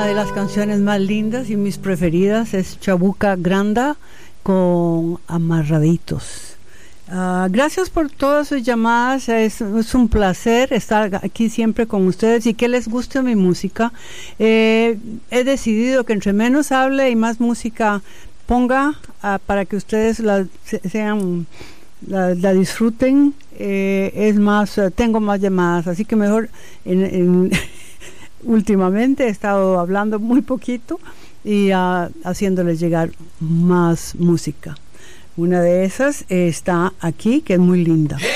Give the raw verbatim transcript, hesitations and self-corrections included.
Una de las canciones más lindas y mis preferidas es Chabuca Granda con Amarraditos. Uh, gracias por todas sus llamadas, es, es un placer estar aquí siempre con ustedes y que les guste mi música. Eh, he decidido que entre menos hable y más música ponga uh, para que ustedes la, sean, la, la disfruten, eh, es más, uh, tengo más llamadas, así que mejor en, en últimamente he estado hablando muy poquito y uh, haciéndoles llegar más música. Una de esas está aquí, que es muy linda. Hey.